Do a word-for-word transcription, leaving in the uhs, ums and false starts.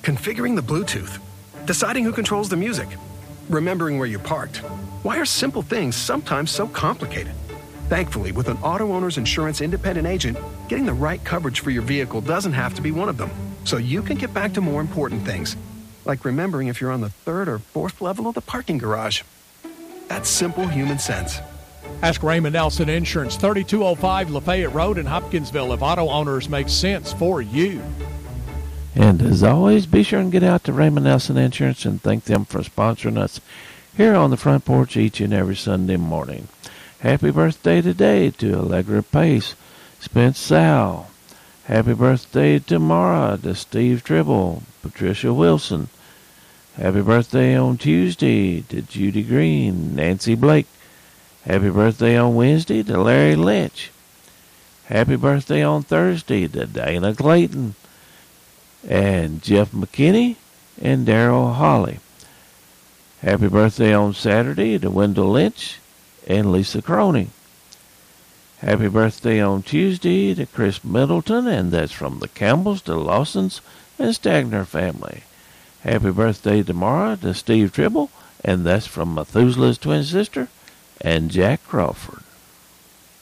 Configuring the Bluetooth. Deciding who controls the music. Remembering where you parked. Why are simple things sometimes so complicated? Thankfully, with an auto owner's insurance independent agent, getting the right coverage for your vehicle doesn't have to be one of them. So you can get back to more important things, like remembering if you're on the third or fourth level of the parking garage. That's simple human sense. Ask Raymond Nelson Insurance, thirty-two oh five Lafayette Road in Hopkinsville, if auto owners make sense for you. And as always, be sure and get out to Raymond Nelson Insurance and thank them for sponsoring us here on the front porch each and every Sunday morning. Happy birthday today to Allegra Pace, Spence Sal. Happy birthday tomorrow to Steve Tribble, Patricia Wilson. Happy birthday on Tuesday to Judy Green, Nancy Blake. Happy birthday on Wednesday to Larry Lynch. Happy birthday on Thursday to Dana Clayton and Jeff McKinney and Daryl Holly. Happy birthday on Saturday to Wendell Lynch and Lisa Croney. Happy birthday on Tuesday to Chris Middleton, and that's from the Campbells, the Lawsons, and Stagner family. Happy birthday tomorrow to Steve Tribble, and that's from Methuselah's twin sister and Jack Crawford.